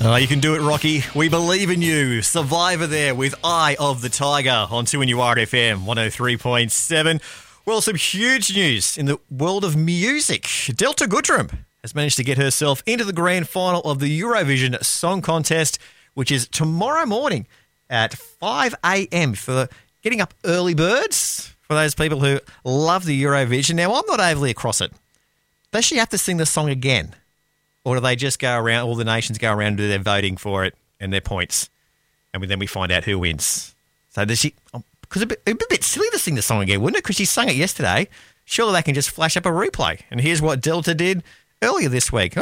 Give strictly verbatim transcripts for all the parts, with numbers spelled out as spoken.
Oh, you can do it, Rocky. We believe in you. Survivor there with Eye of the Tiger on two N U R F M one oh three point seven. Well, some huge news in the world of music. Delta Goodrem has managed to get herself into the grand final of the Eurovision Song Contest, which is tomorrow morning at five a.m. for getting up early birds, for those people who love the Eurovision. Now, I'm not overly across it. Does she have to sing the song again? Or do they just go around, all the nations go around and do their voting for it and their points, and then we find out who wins? So does she, because it'd, it'd be a bit silly to sing the song again, wouldn't it? Because she sung it yesterday. Surely they can just flash up a replay. And here's what Delta did earlier this week.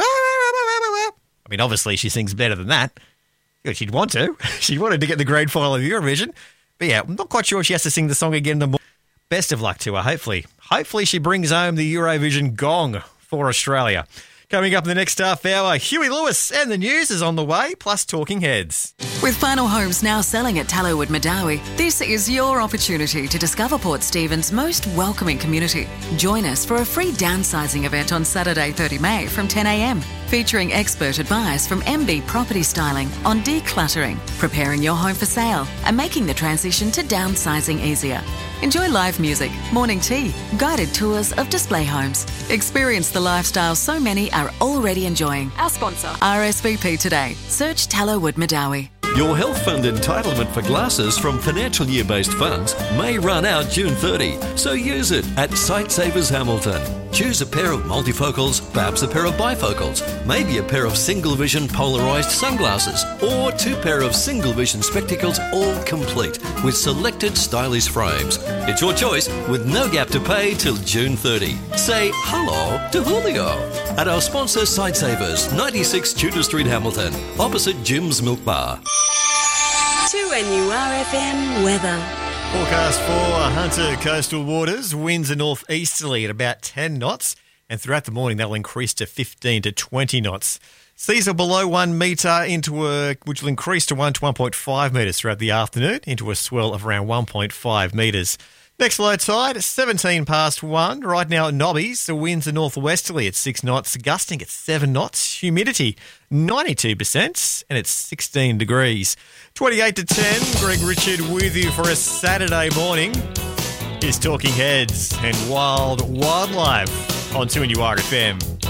I mean, obviously she sings better than that. She'd want to. She wanted to get the grand final of Eurovision. But yeah, I'm not quite sure if she has to sing the song again. The best of luck to her, hopefully. Hopefully she brings home the Eurovision gong for Australia. Coming up in the next half hour, Huey Lewis and the news is on the way, plus Talking Heads. With final homes now selling at Tallowood Madawi, this is your opportunity to discover Port Stephens' most welcoming community. Join us for a free downsizing event on Saturday, thirtieth of May from ten a.m, featuring expert advice from M B Property Styling on decluttering, preparing your home for sale, and making the transition to downsizing easier. Enjoy live music, morning tea, guided tours of display homes. Experience the lifestyle so many are already enjoying. Our sponsor, R S V P today. Search Tallowood Madawi. Your health fund entitlement for glasses from financial year-based funds may run out June thirtieth, so use it at Sightsavers Hamilton. Choose a pair of multifocals, perhaps a pair of bifocals, maybe a pair of single-vision polarised sunglasses, or two pair of single-vision spectacles, all complete with selected stylish frames. It's your choice with no gap to pay till June thirtieth. Say hello to Julio at our sponsor Sightsavers, ninety-six Tudor Street, Hamilton, opposite Jim's Milk Bar. two N U R F M weather. Forecast for Hunter coastal waters. Winds are northeasterly at about ten knots, and throughout the morning they'll increase to fifteen to twenty knots. Seas are below one metre, into a, which will increase to one to one point five metres throughout the afternoon, into a swell of around one point five metres. Next low tide, seventeen past one. Right now at Nobbies, the winds are northwesterly at six knots, gusting at seven knots. Humidity, ninety-two percent, and it's sixteen degrees. twenty-eight to ten, Greg Richard with you for a Saturday morning. Here's Talking Heads and Wild Wildlife on two N U R F M.